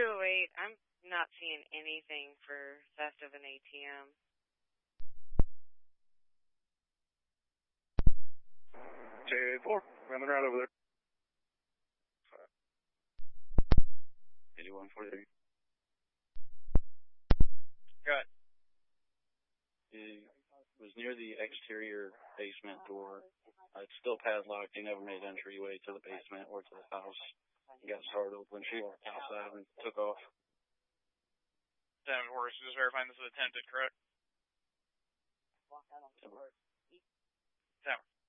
208, I'm not seeing anything for theft of an ATM. J84, running right over there. 8143. Good. He was near the exterior basement door. It's still padlocked. He never made entryway to the basement or to the house. He got startled when she walked outside and took off. 10 horse, just verifying this is attempted, correct? 10.